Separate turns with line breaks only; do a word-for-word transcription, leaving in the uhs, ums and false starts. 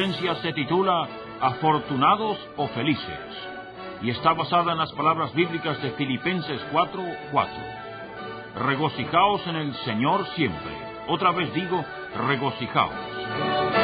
conferencia se titula Afortunados o Felices, y está basada en las palabras bíblicas de Filipenses cuatro cuatro. Regocijaos en el Señor siempre. Otra vez digo, regocijaos.